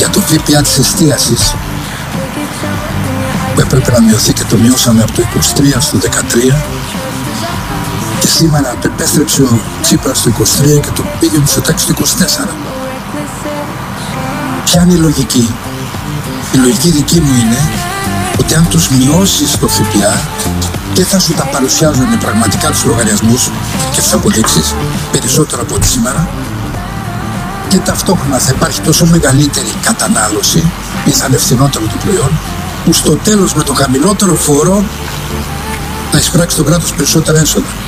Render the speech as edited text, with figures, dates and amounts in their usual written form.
για το ΦΠΑ της εστίασης που έπρεπε να μειωθεί και το μειώσαμε από το 23 στο 13 και σήμερα το επέστρεψε ο Τσίπρας στο 23 και το πήγαινε στο τάξη το 24. Ποια είναι η λογική? Η λογική δική μου είναι ότι αν τους μειώσεις το ΦΠΑ και θα σου τα παρουσιάζουν πραγματικά τους λογαριασμούς και τις αποδείξεις περισσότερο από ό,τι σήμερα, και ταυτόχρονα θα υπάρχει τόσο μεγαλύτερη κατανάλωση ή θα είναι φθηνότερο το προϊόν, που στο τέλος με το χαμηλότερο φόρο θα εισπράξει το κράτος περισσότερα έσοδα.